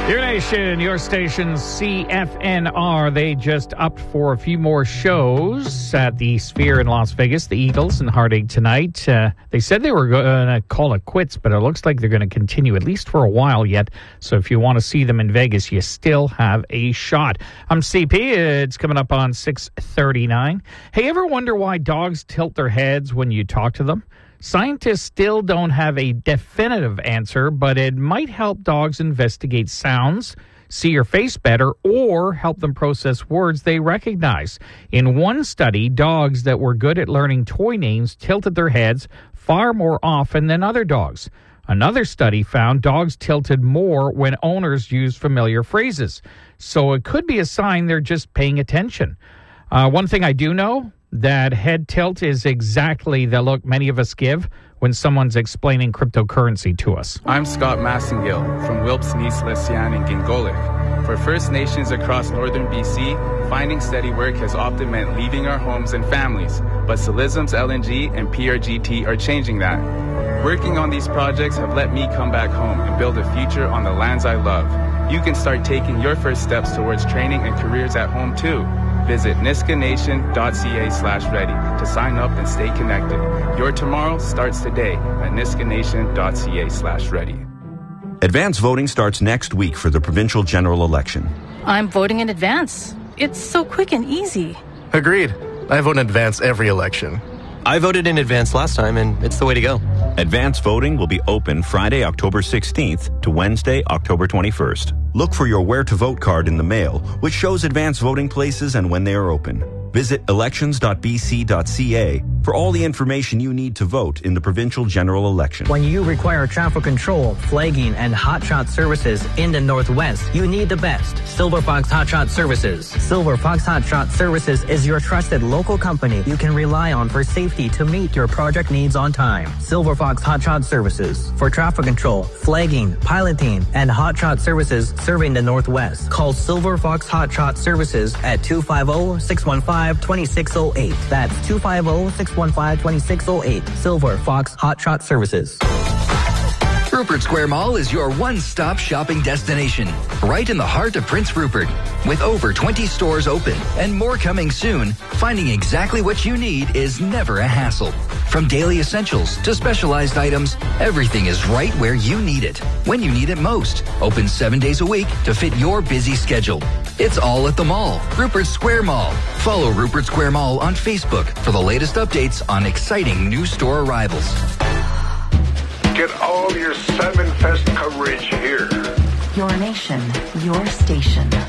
Your nation, your station, CFNR. They just upped for a few more shows at the Sphere in Las Vegas, the Eagles and Heartache tonight. They said they were going to call it quits, but it looks like they're going to continue at least for a while yet. So if you want to see them in Vegas, you still have a shot. I'm CP. It's coming up on 6:39. Hey, ever wonder why dogs tilt their heads when you talk to them? Scientists still don't have a definitive answer, but it might help dogs investigate sounds, see your face better, or help them process words they recognize. In one study, dogs that were good at learning toy names tilted their heads far more often than other dogs. Another study found dogs tilted more when owners used familiar phrases. So it could be a sign they're just paying attention. One thing I do know, that head tilt is exactly the look many of us give when someone's explaining cryptocurrency to us. I'm Scott Massengill from Wilpes, Nice, Lesian, and Gingolik. For First Nations across northern BC, finding steady work has often meant leaving our homes and families, but Solism's LNG and PRGT are changing that. Working on these projects have let me come back home and build a future on the lands I love. You can start taking your first steps towards training and careers at home too. Visit niskanation.ca/ready to sign up and stay connected. Your tomorrow starts today at niskanation.ca/ready. Advance voting starts next week for the provincial general election. I'm voting in advance. It's so quick and easy. Agreed. I vote in advance every election. I voted in advance last time, and it's the way to go. Advance voting will be open Friday, October 16th to Wednesday, October 21st. Look for your Where to Vote card in the mail, which shows advance voting places and when they are open. Visit elections.bc.ca for all the information you need to vote in the provincial general election. When you require traffic control, flagging, and hotshot services in the Northwest, you need the best. Silver Fox Hotshot Services. Silver Fox Hotshot Services is your trusted local company you can rely on for safety to meet your project needs on time. Silver Fox Hotshot Services. For traffic control, flagging, piloting, and hotshot services serving the Northwest. Call Silver Fox Hotshot Services at 250-615-2608. That's 250-615-2608. Silver Fox Hotshot Services. Rupert Square Mall is your one-stop shopping destination, right in the heart of Prince Rupert. With over 20 stores open and more coming soon, finding exactly what you need is never a hassle. From daily essentials to specialized items, everything is right where you need it, when you need it most. Open 7 days a week to fit your busy schedule. It's all at the mall, Rupert Square Mall. Follow Rupert Square Mall on Facebook for the latest updates on exciting new store arrivals. Get all your Salmon Fest coverage here. Your nation, your station.